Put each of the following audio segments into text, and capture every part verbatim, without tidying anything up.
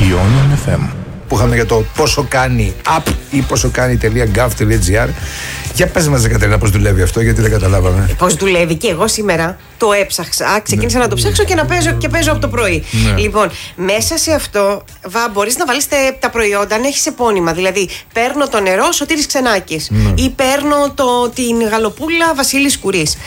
Ionian εφ εμ που είχαμε για το πόσο κάνει app ή πόσο κάνει.gov.gr. Για πες μας, Κατερίνα, πώς δουλεύει αυτό, γιατί δεν καταλάβαμε. Πώς δουλεύει, και εγώ σήμερα το έψαξα. Ξεκίνησα ναι. να το ψάξω και να παίζω και παίζω από το πρωί. Ναι. Λοιπόν, μέσα σε αυτό μπορείς να βάλεις τα προϊόντα αν έχεις επώνυμα. Δηλαδή, παίρνω το νερό Σωτήρης Ξενάκης ναι. ή παίρνω το, την γαλοπούλα Βασίλης Κουρής.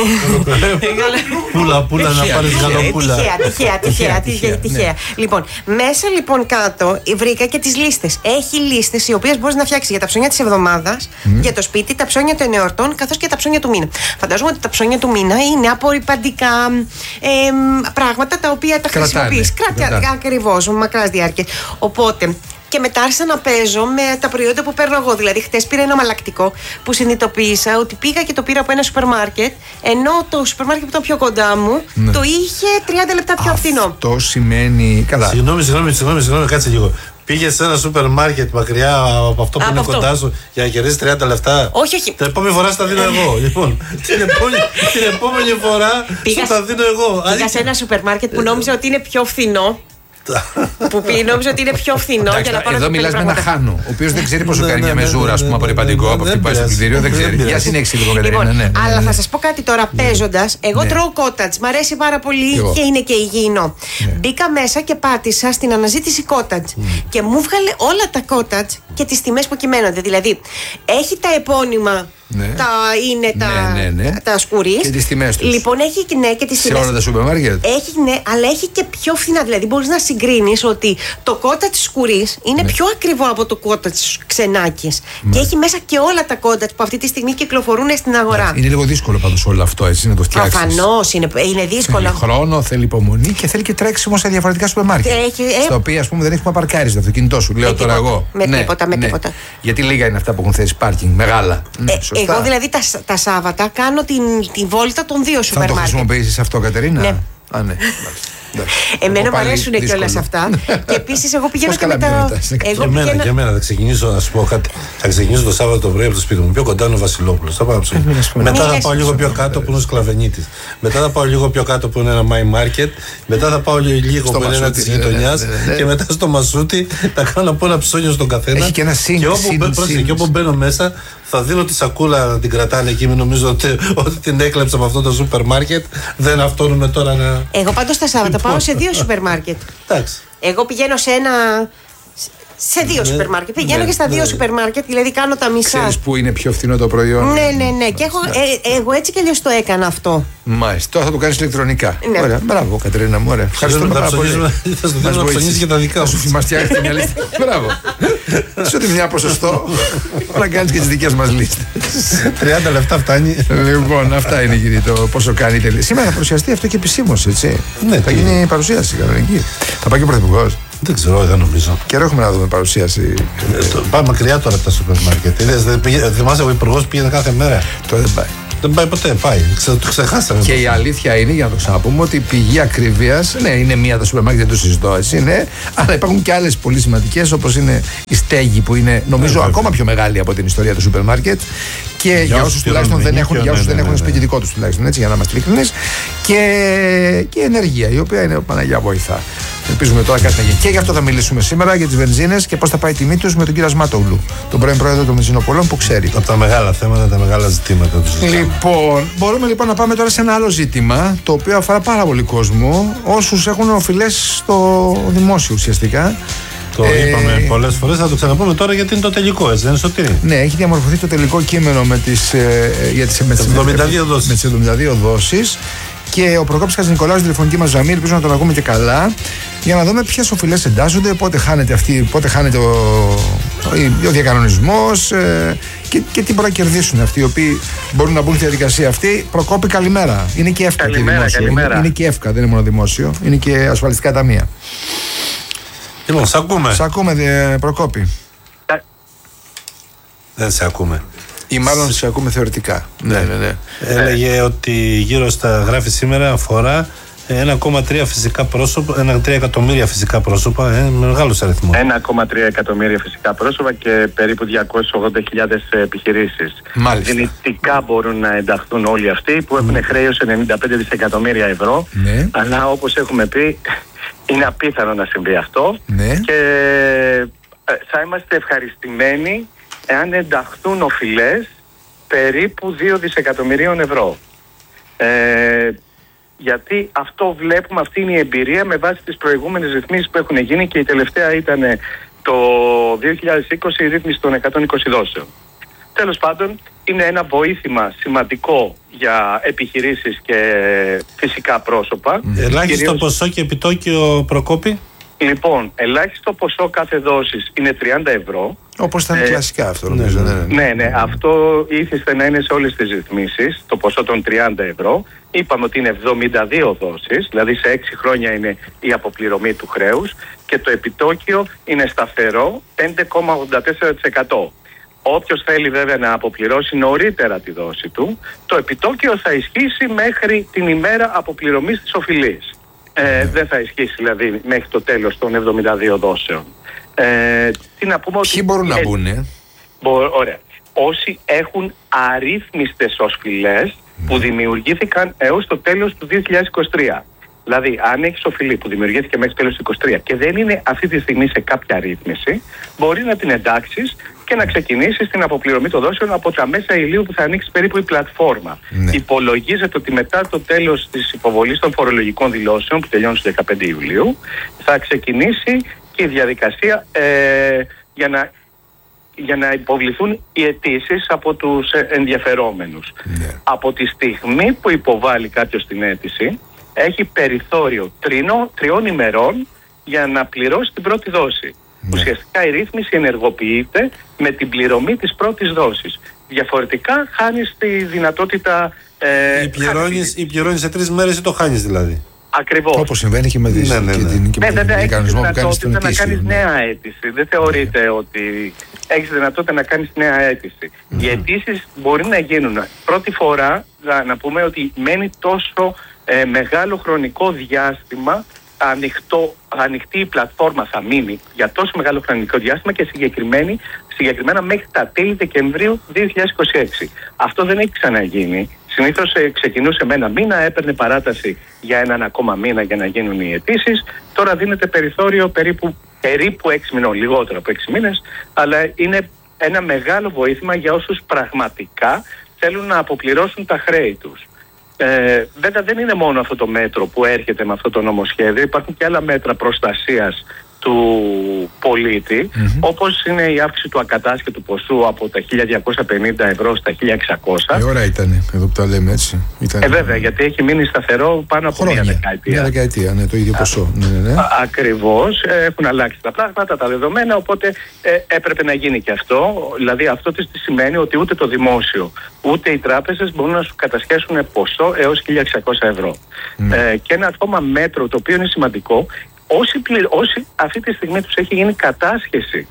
Πούλα, πούλα να πάρεις γαλοπούλα. Τυχαία, τυχαία, τυχαία, τυχαία. Λοιπόν, μέσα λοιπόν κάτω βρήκα και τις λίστες. Έχει λίστες οι οποίες μπορείς να φτιάξεις για τα ψώνια της εβδομάδας, για το σπίτι, τα ψώνια των εορτών, καθώς και τα ψώνια του μήνα. Φαντάζομαι ότι τα ψώνια του μήνα είναι απορριπαντικά ε, πράγματα τα οποία τα χρησιμοποιείς. Κράτη ακριβώς, μακράς διάρκειας. Οπότε. Και μετά άρχισα να παίζω με τα προϊόντα που παίρνω εγώ. Δηλαδή, χτες πήρα ένα μαλακτικό που συνειδητοποίησα ότι πήγα και το πήρα από ένα σούπερ μάρκετ, ενώ το σούπερ μάρκετ που ήταν πιο κοντά μου ναι. το είχε τριάντα λεπτά πιο φθηνό. Αυτό σημαίνει. Καλά. Συγγνώμη, συγγνώμη, συγγνώμη, συγγνώμη, κάτσε λίγο. Πήγε σε ένα σούπερ μάρκετ μακριά από αυτό που από είναι αυτό. Κοντά σου για να κερδίσει τριάντα λεπτά. Όχι, όχι. Την επόμενη φορά στα δίνω εγώ. Λοιπόν, την επόμενη, την επόμενη φορά πήγα, σου τα δίνω εγώ. Πήγα σε ένα σούπερ μάρκετ που νόμιζα ότι είναι πιο φθηνό. Που πει, νόμιζα ότι είναι πιο φθηνό. Εντάξει, για να εδώ μιλάς με ένα Χάνο, ο οποίος δεν ξέρει πόσο κάνει μια μεζούρα, ας πούμε, απορριπαντικό από αυτή που πάει στο πλυντήριο. Δεν ξέρει. Για συνέχιση λοιπόν, Κατερίνα. Αλλά θα σας πω κάτι τώρα, παίζοντας. Εγώ τρώω κότατζ, μ' αρέσει πάρα πολύ και είναι και υγιεινό. Μπήκα μέσα και πάτησα στην αναζήτηση κότατζ και μου βγάλε όλα τα κότατζ και τις τιμές που κυμαίνονται. Δηλαδή, έχει τα επώνυμα. Ναι. Τα είναι τα, ναι, ναι, ναι. τα σκουρίς. Και τις τιμές τους. Λοιπόν, έχει ναι, και τις τιμές. Σε όλα τα σούπερ μάρκετ. Έχει ναι, αλλά έχει και πιο φθηνά. Δηλαδή, μπορείς να συγκρίνεις ότι το κότα της σκουρίς είναι ναι. πιο ακριβό από το κότα της Ξενάκης. Ναι. Και έχει μέσα και όλα τα κότα που αυτή τη στιγμή κυκλοφορούν στην αγορά. Είναι λίγο δύσκολο πάντως όλο αυτό, έτσι, να το φτιάξεις. Προφανώς είναι, είναι δύσκολο. Θέλει χρόνο, θέλει υπομονή και θέλει και τρέξιμο σε διαφορετικά σούπερ μάρκετ. Έχει, στα οποία, ας πούμε, δεν έχει που παρκάρεις το αυτοκίνητό σου. Λέω τώρα εγώ. Με τίποτα, με τίποτα. Γιατί λίγα είναι αυτά που έχουν θέσει πάρκινγκ μεγάλα. Εγώ δηλαδή τα, τα Σάββατα κάνω την, την βόλτα των δύο σούπερ μάρκετ. Θα το χρησιμοποιήσεις αυτό, Κατερίνα? Ναι. Α, ναι. Εμένα μου αρέσουν και όλα αυτά. Και επίσης εγώ πηγαίνω και μετά. Και εμένα, και εμένα θα ξεκινήσω να σου πω κάτι. Θα ξεκινήσω το Σάββατο το πρωί από το σπίτι μου. Πιο κοντά είναι ο Βασιλόπουλος. Θα πάω να ψωμί. Μετά θα πάω λίγο πιο κάτω που είναι ο Σκλαβενίτης. Μετά θα πάω λίγο πιο κάτω που είναι ένα My Market. Μετά θα πάω λίγο που είναι ένα τη γειτονιά. Και μετά στο Μασούτι θα κάνω από ένα ψώνιο στον καθένα. Και όπου μπαίνω μέσα θα δίνω τη σακούλα να την κρατάνε εκεί. Μην νομίζω ότι, ότι την έκλεψα από αυτό το σούπερ μάρκετ. Δεν αυτόνουμε τώρα να. Εγώ πάντως τα Σάββατα πάω σε δύο σούπερ μάρκετ. Εντάξει. Εγώ πηγαίνω σε ένα. Σε δύο σούπερ μάρκετ. Πηγαίνω ναι, και στα ναι. δύο σούπερ μάρκετ, δηλαδή κάνω τα μισά. Ξέρεις που είναι πιο φθηνό το προϊόν. Ναι, ναι, ναι. Και έχω, ε, εγώ έτσι κι αλλιώς το έκανα αυτό. Μάλιστα. Τώρα θα το κάνεις ηλεκτρονικά. Ναι. Ωραία. Μπράβο, Κατερίνα μου. Ωραία. Ευχαριστώ πάρα πολύ. Θα σου δώσω να ψωνίσεις και τα δικά σου. Σου μας φτιάχνει μια λίστα. Μπράβο. Σε ό,τι μια ποσοστό να κάνεις και τις δικές μας λίστες. τριάντα λεπτά φτάνει. Λοιπόν, αυτά είναι κύριε το πόσο κάνει. Σήμερα θα παρουσιαστεί αυτό και επισήμως, έτσι. Ναι, θα γίνει παρουσίαση κανονική. Θα πάει και ο Πρωθυπουργός. Δεν ξέρω, δεν νομίζω. Καιρό έχουμε να δούμε παρουσίαση. Ε, το, πάμε μακριά τώρα από τα σούπερ μάρκετ. Θυμάσαι, ο υπουργός πήγαινε κάθε μέρα. Τώρα δεν πάει. Δεν πάει ποτέ, πάει. Ξε, το ξεχάσαμε. Και η αλήθεια είναι, για να το ξαναπούμε, ότι η πηγή ακρίβειας, ναι, είναι μία τα σούπερ μάρκετ, δεν το συζητώ, έτσι, ναι, αλλά υπάρχουν και άλλες πολύ σημαντικές, όπως είναι η στέγη, που είναι νομίζω ε, ακόμα πιο μεγάλη από την ιστορία του σούπερ μάρκετ. Και για, για όσους τουλάχιστον δεν έχουν, για όσους δεν έχουν σπίτι δικό τους, τουλάχιστον έτσι, για να είμαστε ειλικρινείς. Και, και ενέργεια, η οποία είναι Παναγιά βοηθά. Ελπίζουμε τώρα κάτι να γίνει. Και γι' αυτό θα μιλήσουμε σήμερα, για τις βενζίνες και πώς θα πάει η τιμή τους, με τον κύριο Ασμάτογλου, τον πρώην πρόεδρο των Βενζινοπολών, που ξέρει. Από τα μεγάλα θέματα, τα μεγάλα ζητήματα του. Λοιπόν, μπορούμε λοιπόν να πάμε τώρα σε ένα άλλο ζήτημα, το οποίο αφορά πάρα πολύ κόσμο, όσους έχουν οφειλές στο δημόσιο ουσιαστικά. Το ε, είπαμε πολλές φορές, θα το ξαναπούμε τώρα γιατί είναι το τελικό, έτσι δεν είναι, Σωτήρη? Ναι, έχει διαμορφωθεί το τελικό κείμενο με τις, ε, για τις, με τις εβδομήντα δύο δόσεις. Με τις εβδομήντα δύο δόσεις. Και ο Προκόπης Χατζηνικολάου στην τηλεφωνική μας γραμμή, ελπίζω να τον ακούμε και καλά, για να δούμε ποιες οφειλές εντάσσονται, πότε χάνεται, αυτή, πότε χάνεται ο, ο, ο διακανονισμός ε, και, και τι μπορούν να κερδίσουν αυτοί οι οποίοι μπορούν να μπουν στη διαδικασία αυτή. Προκόπη, καλημέρα. Είναι και εύκα και δημόσιο. Είναι, είναι και εύκα, δεν είναι μόνο δημόσιο. Είναι και ασφαλιστικά ταμεία. Λοιπόν, σ' ακούμε. Σ' ακούμε, δε, Προκόπη. Δεν σε ακούμε. Ή μάλλον σε ακούμε θεωρητικά. Ναι, ναι, ναι. Έλεγε ότι γύρω στα γράφει σήμερα αφορά ένα κόμμα τρία φυσικά πρόσωπα, ένα τρία εκατομμύρια φυσικά πρόσωπα, ε, με μεγάλος αριθμός. ένα κόμμα τρία εκατομμύρια φυσικά πρόσωπα και περίπου διακόσιες ογδόντα χιλιάδες επιχειρήσεις. Μάλιστα. Δυνητικά μπορούν να ενταχθούν όλοι αυτοί που έχουν χρέος ενενήντα πέντε δισεκατομμύρια ευρώ. Ναι. Αλλά όπως έχουμε πει, Είναι απίθανο να συμβεί αυτό. Ναι. Και θα είμαστε ευχαριστημένοι εάν ενταχθούν οφειλές περίπου δύο δισεκατομμυρίων ευρώ. Ε, γιατί αυτό βλέπουμε, αυτή είναι η εμπειρία με βάση τις προηγούμενες ρυθμίσεις που έχουν γίνει, και η τελευταία ήταν το δύο χιλιάδες είκοσι η ρύθμιση των εκατόν είκοσι δόσεων. Τέλος πάντων, είναι ένα βοήθημα σημαντικό για επιχειρήσεις και φυσικά πρόσωπα. Ελάχιστο Κυρίως... ποσό και επιτόκιο, Προκόπη. Λοιπόν, ελάχιστο ποσό κάθε δόσης είναι τριάντα ευρώ. Όπως ήταν ε, κλασικά αυτό, νομίζω. Ναι, ναι, ναι. Ναι, ναι, αυτό ήθιστε να είναι σε όλες τις ρυθμίσεις, το ποσό των τριάντα ευρώ. Είπαμε ότι είναι εβδομήντα δύο δόσεις, δηλαδή σε έξι χρόνια είναι η αποπληρωμή του χρέους, και το επιτόκιο είναι σταθερό πέντε κόμμα ογδόντα τέσσερα τοις εκατό. Όποιος θέλει βέβαια να αποπληρώσει νωρίτερα τη δόση του, το επιτόκιο θα ισχύσει μέχρι την ημέρα αποπληρωμής της οφειλής. Ε, δεν θα ισχύσει δηλαδή μέχρι το τέλος των εβδομήντα δύο δόσεων. Ε, τι να πούμε, Ποιοι μπορούν να μπουν, ε? Μπο, ωραία. Όσοι έχουν αρρύθμιστες οφειλές που δημιουργήθηκαν έως το τέλος του δύο χιλιάδες είκοσι τρία. Δηλαδή, αν έχεις οφειλή που δημιουργήθηκε μέχρι το τέλος του είκοσι τρία και δεν είναι αυτή τη στιγμή σε κάποια ρύθμιση, μπορεί να την εντάξεις και να ξεκινήσεις την αποπληρωμή των δόσεων από τα μέσα Ιουλίου που θα ανοίξει περίπου η πλατφόρμα. Ναι. Υπολογίζεται ότι μετά το τέλος της υποβολής των φορολογικών δηλώσεων, που τελειώνει στις δεκαπέντε Ιουλίου, θα ξεκινήσει και η διαδικασία ε, για να για να υποβληθούν οι αιτήσεις από τους ενδιαφερόμενους. Ναι. Από τη στιγμή που υποβάλλει κάποιος την αίτηση, έχει περιθώριο τρινό, τριών ημερών για να πληρώσει την πρώτη δόση. Ναι. Ουσιαστικά η ρύθμιση ενεργοποιείται με την πληρωμή της πρώτης δόσης. Διαφορετικά χάνεις τη δυνατότητα... Ε, ή, πληρώνεις, ή πληρώνεις σε τρεις μέρες ή το χάνεις δηλαδή. Ακριβώς. Όπως συμβαίνει και με, τις, ναι, ναι, ναι. Και την, και ναι, με βέβαια, τον κανονισμό που κάνεις στον ετήσιο. Να κάνεις ναι. νέα αίτηση. Δεν θεωρείται ότι έχεις δυνατότητα να κάνεις νέα αίτηση. Mm-hmm. Οι αιτήσεις μπορεί να γίνουν. Πρώτη φορά να, να πούμε ότι μένει τόσο ε, μεγάλο χρονικό διάστημα ανοιχτό, ανοιχτή η πλατφόρμα θα μείνει για τόσο μεγάλο χρονικό διάστημα και συγκεκριμένα μέχρι τα τέλη Δεκεμβρίου δύο χιλιάδες είκοσι έξι. Αυτό δεν έχει ξαναγίνει. Συνήθως ε, ξεκινούσε με ένα μήνα, έπαιρνε παράταση για έναν ακόμα μήνα για να γίνουν οι αιτήσεις. Τώρα δίνεται περιθώριο περίπου, περίπου έξι μηνών, λιγότερο από έξι μήνες, αλλά είναι ένα μεγάλο βοήθημα για όσους πραγματικά θέλουν να αποπληρώσουν τα χρέη τους. Ε, βέβαια δεν είναι μόνο αυτό το μέτρο που έρχεται με αυτό το νομοσχέδιο, υπάρχουν και άλλα μέτρα προστασίας του πολίτη, mm-hmm. όπως είναι η αύξηση του ακατάσχετου ποσού από τα χίλια διακόσια πενήντα ευρώ στα χίλια εξακόσια. Η ώρα ήταν, εδώ που τα λέμε έτσι. Ήτανε... Ε, βέβαια, γιατί έχει μείνει σταθερό πάνω από χρόνια, μια δεκαετία. Μια δεκαετία, ναι, το ίδιο ποσό. Ναι, ναι, ναι. Ακριβώς, έχουν αλλάξει τα πράγματα, τα δεδομένα, οπότε ε, έπρεπε να γίνει και αυτό. Δηλαδή αυτό τι σημαίνει ότι ούτε το δημόσιο, ούτε οι τράπεζες μπορούν να σου κατασχέσουν ποσό έως χίλια εξακόσια ευρώ. Mm. Ε, και ένα ακόμα μέτρο το οποίο είναι σημαντικό, Όσοι, πλη, όσοι αυτή τη στιγμή τους έχει γίνει κατάσχεση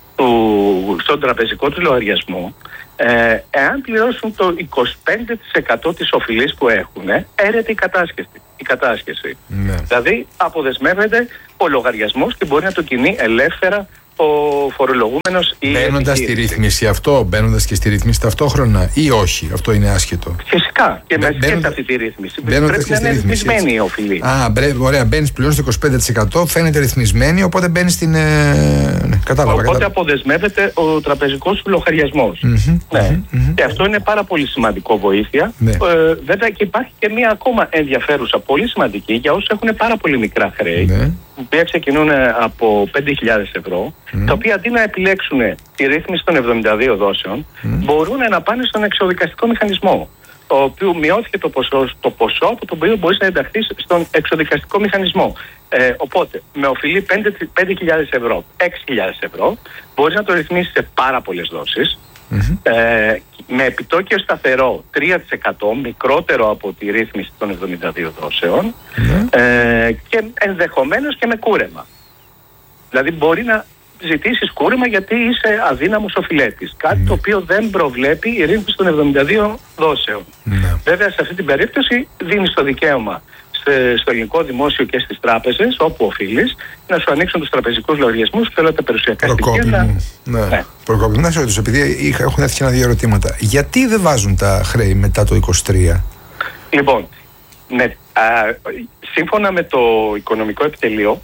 του, στον τραπεζικό του λογαριασμό, ε, εάν πληρώσουν το είκοσι πέντε τοις εκατό της οφειλής που έχουν, ε, έρεται η κατάσχεση. Η κατάσχεση. Ναι. Δηλαδή αποδεσμεύεται ο λογαριασμός και μπορεί να το κινεί ελεύθερα ο φορολογούμενος ή μπαίνοντας στη ρύθμιση αυτό, μπαίνοντας και στη ρύθμιση ταυτόχρονα ή όχι, αυτό είναι άσχετο. Φυσικά και μέσα και σε αυτή τη ρύθμιση. Πρέπει να είναι ρυθμισμένη η οφειλή. Α, μπρε, ωραία, μπαίνεις πλέον στο είκοσι πέντε τοις εκατό, φαίνεται ρυθμισμένη, οπότε μπαίνεις στην. Ε, ναι, κατάλαβα. Οπότε κατάλαβα. αποδεσμεύεται ο τραπεζικός σου λογαριασμός. Mm-hmm, ναι. Mm-hmm. Και αυτό είναι πάρα πολύ σημαντικό βοήθεια. Ναι. Ε, βέβαια και υπάρχει και μία ακόμα ενδιαφέρουσα, πολύ σημαντική για όσους έχουν πάρα πολύ μικρά χρέη. Ναι. Οι οποίοι ξεκινούν από πέντε χιλιάδες ευρώ, mm. τα οποία αντί να επιλέξουν τη ρύθμιση των εβδομήντα δύο δόσεων, mm. μπορούν να πάνε στον εξοδικαστικό μηχανισμό, το οποίο μειώθηκε το ποσό, το ποσό από το οποίο μπορείς να ενταχθείς στον εξοδικαστικό μηχανισμό. Ε, οπότε, με οφειλή πέντε χιλιάδες ευρώ, έξι χιλιάδες ευρώ, μπορείς να το ρυθμίσεις σε πάρα πολλές δόσεις, mm-hmm. ε, με επιτόκιο σταθερό τρία τοις εκατό, μικρότερο από τη ρύθμιση των εβδομήντα δύο δόσεων, mm-hmm. ε, και ενδεχομένως και με κούρεμα. Δηλαδή μπορεί να ζητήσεις κούρεμα γιατί είσαι αδύναμος οφειλέτης. Κάτι mm-hmm. το οποίο δεν προβλέπει η ρύθμιση των εβδομήντα δύο δόσεων. Mm-hmm. Βέβαια σε αυτή την περίπτωση δίνεις το δικαίωμα στο ελληνικό δημόσιο και στις τράπεζες, όπου οφείλεις, να σου ανοίξουν τους τραπεζικούς λογαριασμούς και όλα τα περιουσιακά στοιχεία. Να... Ναι. Ναι. Προκόπη, να σε ρωτήσω, επειδή έχουν έρθει και ένα-δύο ερωτήματα. Γιατί δεν βάζουν τα χρέη μετά το είκοσι τρία? Λοιπόν, ναι, α, σύμφωνα με το Οικονομικό Επιτελείο,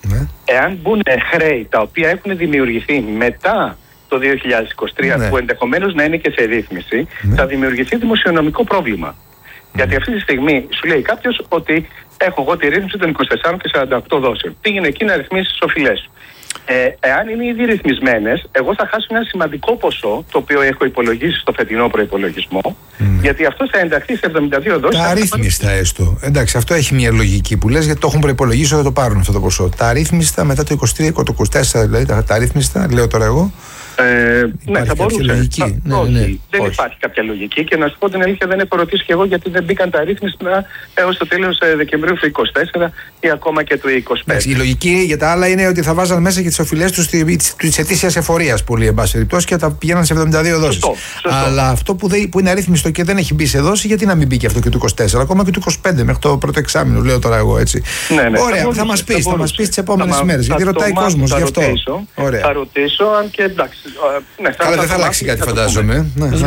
Ναι. Εάν μπουν χρέη τα οποία έχουν δημιουργηθεί μετά το δύο χιλιάδες είκοσι τρία, ναι, που ενδεχομένως να είναι και σε ρύθμιση, ναι, θα δημιουργηθεί δημοσιονομικό πρόβλημα. Mm. Γιατί αυτή τη στιγμή σου λέει κάποιος ότι έχω εγώ τη ρύθμιση των είκοσι τεσσάρων και σαράντα οκτώ δόσεων. Πήγαινε εκεί να ρυθμίσει τις οφειλές σου. Ε, εάν είναι ήδη ρυθμισμένες, εγώ θα χάσω ένα σημαντικό ποσό, το οποίο έχω υπολογίσει στο φετινό προϋπολογισμό, mm. γιατί αυτό θα ενταχθεί σε εβδομήντα δύο δόσεις. Τα αρρύθμιστα έστω. Εντάξει, αυτό έχει μια λογική που λες, γιατί το έχουν προϋπολογίσει, θα το πάρουν αυτό το ποσό. Τα αρρύθμιστα μετά το είκοσι τρία και το είκοσι τέσσερα, δηλαδή τα, τα αρρύθμιστα, λέω τώρα εγώ. Ε, ναι, θα μπορούσε. Λογική. Θα, ναι, όχι, ναι, δεν όχι. υπάρχει κάποια λογική και να σου πω την αλήθεια, δεν έχω ρωτήσει και εγώ γιατί δεν μπήκαν τα αρρύθμιστα έως το τέλος Δεκεμβρίου του είκοσι τέσσερα ή ακόμα και του είκοσι πέντε. Εντάξει, η λογική για τα άλλα είναι ότι θα βάζαν μέσα και τις οφειλές τους της ετήσιας εφορίας πολύ εν πάση περιπτώσει και τα πηγαίναν σε εβδομήντα δύο δόσεις. Σωστό, σωστό. Αλλά αυτό που, δεν, που είναι αρρύθμιστο και δεν έχει μπει σε δόση, γιατί να μην μπει και αυτό και του είκοσι τέσσερα, ακόμα και του είκοσι πέντε μέχρι το πρώτο εξάμηνο, λέω τώρα εγώ έτσι. Ναι, ναι, ωραία, θα, θα, θα μας πεις, θα μας πεις τις επόμενες ημέρες, γιατί ρωτάει ο κόσμος γι' αυτό. Θα ρωτήσω, αν και εντάξει. Αλλά δεν θα αλλάξει κάτι, φαντάζομαι.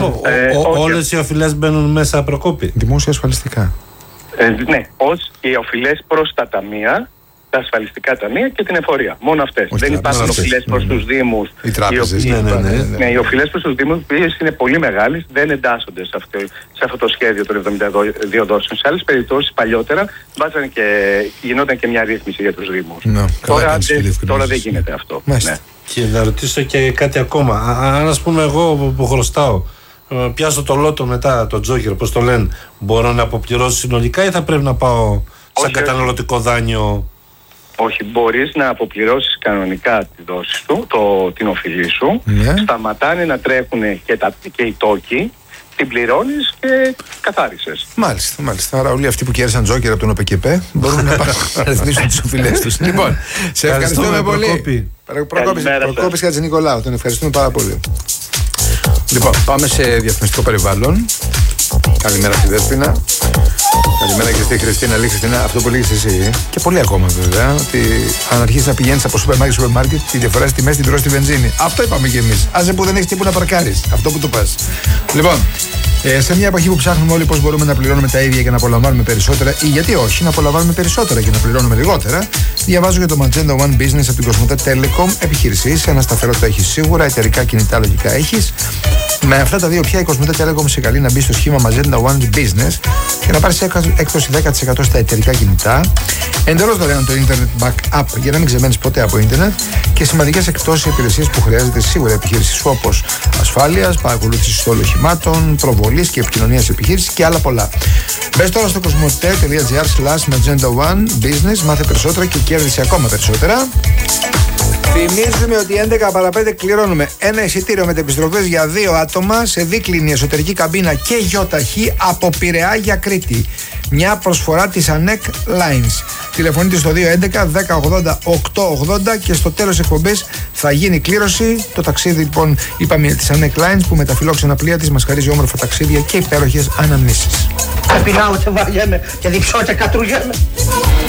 Όλες οι οφειλές μπαίνουν μέσα Προκόπη. Δημόσια ασφαλιστικά. Ναι, ως οι οφειλές προς τα ταμεία, τα ασφαλιστικά ταμεία και την εφορία. Μόνο αυτές. Δεν υπάρχουν οφειλές προς τους Δήμους. Οι τράπεζες. Ναι, οι οφειλές προς τους Δήμους, οι οποίες είναι πολύ μεγάλες, δεν εντάσσονται σε αυτό, σε αυτό το σχέδιο των εβδομήντα δύο δόσεων. Σε άλλες περιπτώσεις, παλιότερα, βάζανε και, γινόταν και μια ρύθμιση για τους Δήμους. No, τώρα, δεν, τώρα δεν γίνεται αυτό. Ναι. Και να ρωτήσω και κάτι ακόμα. Αν ας πούμε εγώ που χρωστάω, πιάσω το λότο μετά, το τζόκερ, πώς το λένε, μπορώ να αποπληρώσω συνολικά ή θα πρέπει να πάω σαν καταναλωτικό δάνειο? Όχι, μπορείς να αποπληρώσεις κανονικά τη δόση σου, το, την οφειλή σου. Yeah. Σταματάνε να τρέχουν και, τα, και οι τόκοι, την πληρώνεις και καθάρισες. Μάλιστα, μάλιστα. Άρα όλοι αυτοί που κέρδισαν τζόκερ από τον ΟΠΕΚΕΠΕ μπορούν να ρυθμίσουν τις οφειλές τους. Λοιπόν, σε ευχαριστούμε πολύ. Προκόπης Χατζηνικολάου, τον ευχαριστούμε πάρα πολύ. Λοιπόν, πάμε σε διαφημιστικό περιβάλλον. Καλημέρα στη Δέσποινα. Καλημέρα και στη Χριστίνα. Λέει Χριστίνα, αυτό που λέγεις εσύ και πολύ ακόμα βέβαια, ότι αν αρχίσεις να πηγαίνεις από σούπερ μάρκετ σε σούπερ μάρκετ, τη διαφορά στις τιμές την τρως στη βενζίνη. Αυτό είπαμε κι εμείς. Άσε που δεν έχεις τίποτα να παρκάρεις. Αυτό που του πας. Λοιπόν, ε, σε μια εποχή που ψάχνουμε όλοι πώς μπορούμε να πληρώνουμε τα ίδια και να απολαμβάνουμε περισσότερα, ή γιατί όχι, να απολαμβάνουμε περισσότερα και να πληρώνουμε λιγότερα, διαβάζω για το Magenta One Business από την Κοσμοτέ Telecom. Επιχείρησή, ένα σταθερότητα έχεις σίγουρα, εταιρικά κινητά λογικά έχεις. Με αυτά τα δύο πια η Κοσμοτέ Telecom σε καλεί να μπει στο σχήμα Magenta One Business και να πάρεις έκπτωση δέκα τοις εκατό στα εταιρικά κινητά. Εντελώς δωρεάν το Internet Backup για να μην ξεμένεις ποτέ από Ίντερνετ και σημαντικές εκπτώσεις υπηρεσίες που χρειάζεται σίγουρα η επιχείρηση σου, όπως ασφάλειας, παρακολούθηση στόλου οχημάτων, προβολής και επικοινωνίας επιχείρησης και άλλα πολλά. Μπες τώρα στο κοσμοτέ.gr slash Magenta One Business, μάθε περισσότερα και κέρδισε ακόμα περισσότερα. Θυμίζουμε ότι έντεκα παρά πέντε κληρώνουμε ένα εισιτήριο με επιστροφές για δύο άτομα σε δίκλινη εσωτερική καμπίνα και γιοταχή από Πειραιά για Κρήτη. Μια προσφορά της Ανεκ Lines. Τηλεφωνείτε στο δύο έντεκα δέκα ογδόντα οκτακόσια ογδόντα και στο τέλος εκπομπής θα γίνει κλήρωση. Το ταξίδι λοιπόν είπαμε της Ανεκ Lines που με τα φιλόξενα πλοία της μας χαρίζει όμορφα ταξίδια και υπέροχες αναμνήσεις. Πεινάω και βαριέμαι και διψώ και κατρούγέμαι.